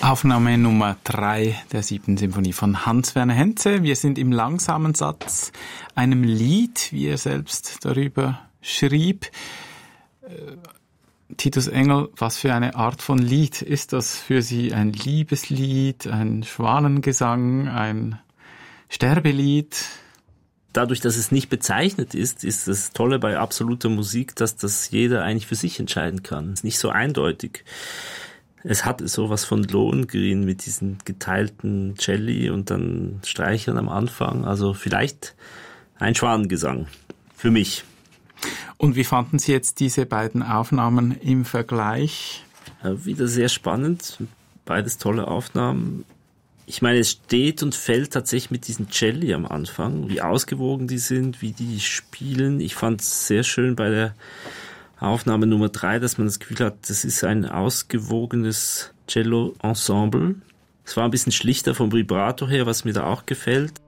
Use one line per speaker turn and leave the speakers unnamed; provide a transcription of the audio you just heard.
Aufnahme Nummer 3 der 7. Symphonie von Hans-Werner Henze. Wir sind im langsamen Satz, einem Lied, wie er selbst darüber schrieb. Titus Engel, was für eine Art von Lied ist das für Sie? Ein Liebeslied, ein Schwanengesang, ein Sterbelied?
Dadurch, dass es nicht bezeichnet ist das Tolle bei absoluter Musik, dass das jeder eigentlich für sich entscheiden kann. Es ist nicht so eindeutig. Es hat sowas von Lohengrin mit diesen geteilten Celli und dann Streichern am Anfang. Also vielleicht ein Schwanengesang für mich.
Und wie fanden Sie jetzt diese beiden Aufnahmen im Vergleich?
Ja, wieder sehr spannend. Beides tolle Aufnahmen. Ich meine, es steht und fällt tatsächlich mit diesen Celli am Anfang. Wie ausgewogen die sind, wie die spielen. Ich fand es sehr schön bei der Aufnahme Nummer 3, dass man das Gefühl hat, das ist ein ausgewogenes Cello-Ensemble. Es war ein bisschen schlichter vom Vibrato her, was mir da auch gefällt.